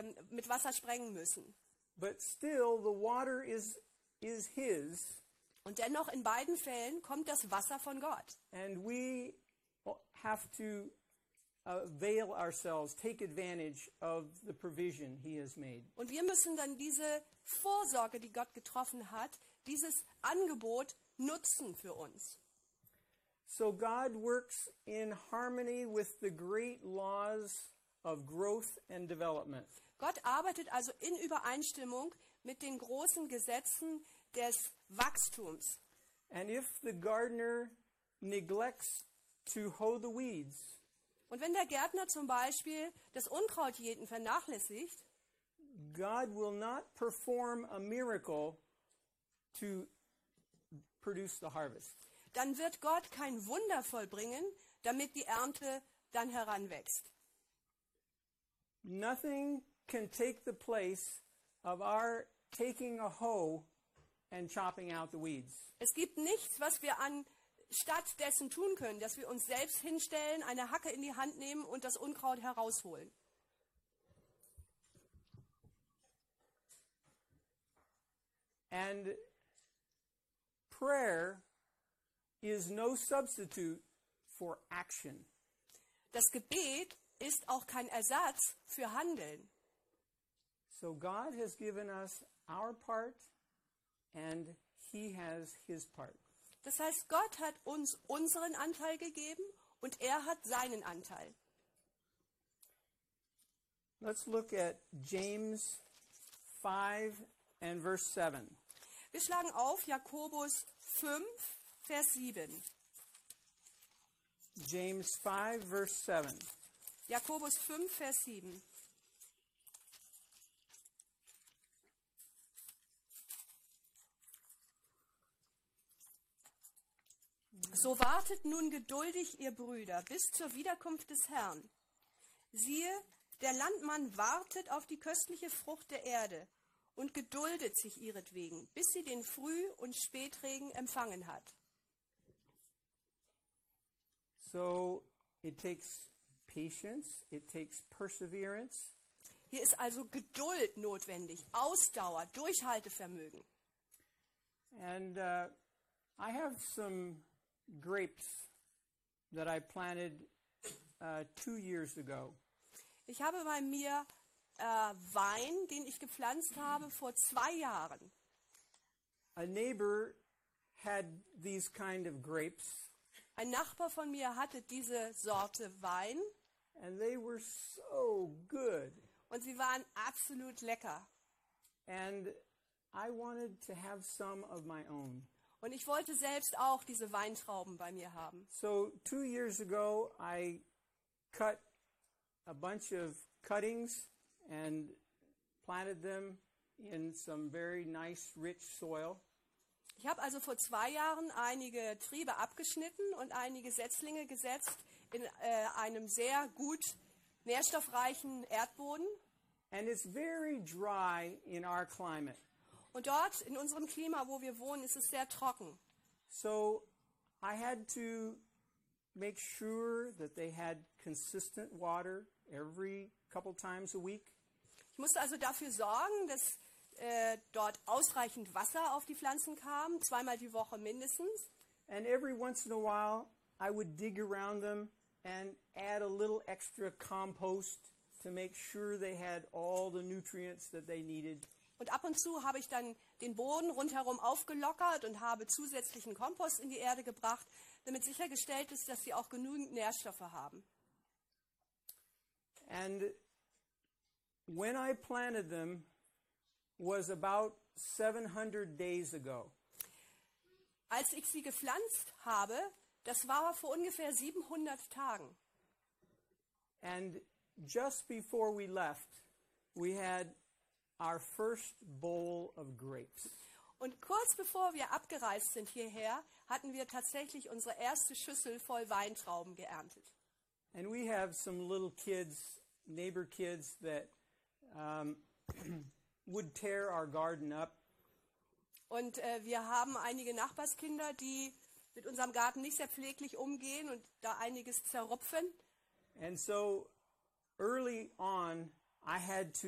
mit Wasser sprengen müssen. But still, the water is his, Und dennoch in beiden Fällen kommt das Wasser von Gott. and we have to avail ourselves, take advantage of the provision he has made. Und wir müssen dann diese Vorsorge, die Gott getroffen hat, dieses Angebot nutzen für uns. So God works in harmony with the great laws of growth and development. Gott arbeitet also in Übereinstimmung mit den großen Gesetzen des Wachstums. And if the gardener neglects to hoe the weeds, Und wenn der Gärtner zum Beispiel das Unkrautjäten vernachlässigt, God will not perform a miracle to produce the harvest. dann wird Gott kein Wunder vollbringen, damit die Ernte dann heranwächst. Nothing can take the place of our taking a hoe and chopping out the weeds. Es gibt nichts, was wir anstatt dessen tun können, dass wir uns selbst hinstellen, eine Hacke in die Hand nehmen und das Unkraut herausholen. And prayer is no substitute for action. Das Gebet ist auch kein Ersatz für Handeln. So God has given us our part and he has his part. Das heißt, Gott hat uns unseren Anteil gegeben und er hat seinen Anteil. Let's look at James 5 and verse 7. Wir schlagen auf Jakobus 5, Vers 7. James 5 verse 7. Jakobus 5, Vers 7. So wartet nun geduldig, ihr Brüder, bis zur Wiederkunft des Herrn. Siehe, der Landmann wartet auf die köstliche Frucht der Erde und geduldet sich ihretwegen, bis sie den Früh- und Spätregen empfangen hat. So it takes patience, it takes perseverance, Hier ist also Geduld notwendig, Ausdauer, Durchhaltevermögen. and I have some grapes that I planted 2 years ago. Ich habe bei mir Wein, den ich gepflanzt habe vor 2 Jahren. A neighbor had these kind of grapes, Ein Nachbar von mir hatte diese Sorte Wein and they were so good. und sie waren absolut lecker. And I wanted to have some of my own. Und ich wollte selbst auch diese Weintrauben bei mir haben. So 2 years ago, I cut a bunch of cuttings and planted them in some very nice, rich soil. Ich habe also vor 2 Jahren einige Triebe abgeschnitten und einige Setzlinge gesetzt in einem sehr gut nährstoffreichen Erdboden. And it's very dry in our climate. Und dort in unserem Klima, wo wir wohnen, ist es sehr trocken. So I had to make sure that they had consistent water every couple times a week. Ich musste also dafür sorgen, dass dort ausreichend Wasser auf die Pflanzen kam, 2-mal die Woche mindestens. And every once in a while, I would dig around them and add a little extra compost to make sure they had all the nutrients that they needed. Und ab und zu habe ich dann den Boden rundherum aufgelockert und habe zusätzlichen Kompost in die Erde gebracht, damit sichergestellt ist, dass sie auch genügend Nährstoffe haben. And when I planted them was about 700 days ago. Als ich sie gepflanzt habe, das war vor ungefähr 700 Tagen. And just before we left, we had our first bowl of grapes. Und kurz bevor wir abgereist sind hierher, hatten wir tatsächlich unsere erste Schüssel voll Weintrauben geerntet. And we have some little kids, neighbor kids, that would tear our garden up. Und wir haben einige Nachbarskinder, die mit unserem Garten nicht sehr pfleglich umgehen und da einiges zerrupfen. And so early on, I had